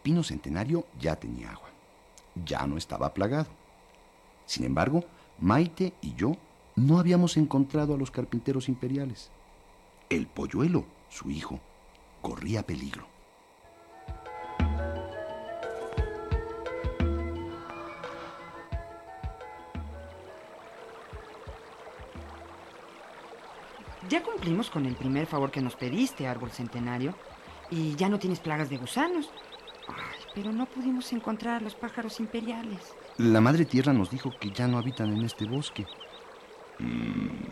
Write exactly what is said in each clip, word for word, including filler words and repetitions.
pino centenario ya tenía agua. Ya no estaba plagado. Sin embargo, Maite y yo no habíamos encontrado a los carpinteros imperiales. El polluelo, su hijo, corría peligro. Ya cumplimos con el primer favor que nos pediste, árbol centenario, y ya no tienes plagas de gusanos. Ay, pero no pudimos encontrar a los pájaros imperiales. La madre tierra nos dijo que ya no habitan en este bosque. Mm,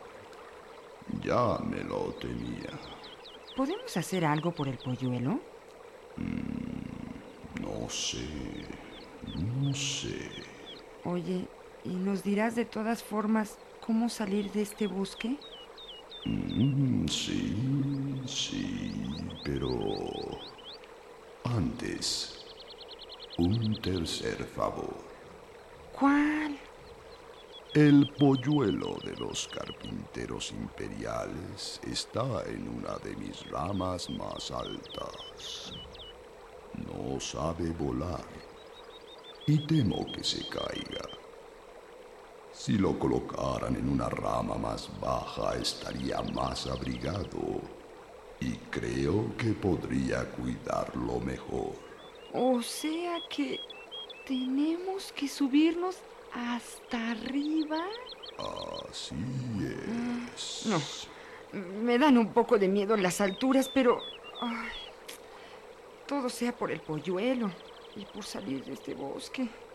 ya me lo temía. ¿Podemos hacer algo por el polluelo? Mm, no sé, no sé. Oye, ¿y nos dirás de todas formas cómo salir de este bosque? Mm, sí, sí, pero antes, un tercer favor. ¿Cuál? El polluelo de los carpinteros imperiales está en una de mis ramas más altas. No sabe volar y temo que se caiga. Si lo colocaran en una rama más baja estaría más abrigado y creo que podría cuidarlo mejor. O sea que tenemos que subirnos hasta arriba. Así es. No, me dan un poco de miedo las alturas, pero ay, todo sea por el polluelo y por salir de este bosque.